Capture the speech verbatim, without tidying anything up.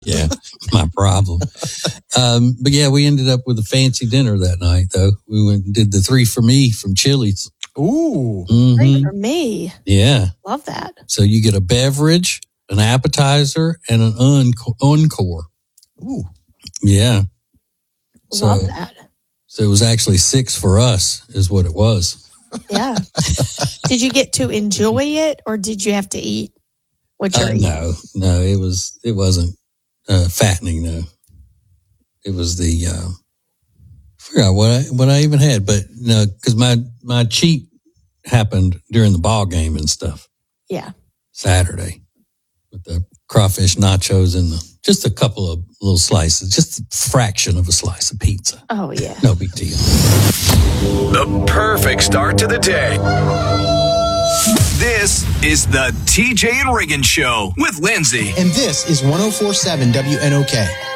Yeah, my problem. Um, but yeah, we ended up with a fancy dinner that night, though. We went and did the three for me from Chili's. Ooh. Mm-hmm. Three for me. Yeah. Love that. So you get a beverage, an appetizer, and an encore. encore. Ooh. Yeah. So, Love that. So it was actually six for us is what it was. Yeah. Did you get to enjoy it or did you have to eat what you're uh, eating? No, no, it was, it wasn't uh, fattening, no. It was the, uh, I forgot what I, what I even had, but no, because my, my cheat happened during the ball game and stuff. Yeah. Saturday with the crawfish nachos and the, just a couple of little slices, just a fraction of a slice of pizza. Oh, yeah. No big deal. The perfect start to the day. This is the T J and Reagan Show with Lindsay. And this is one oh four point seven W N O K.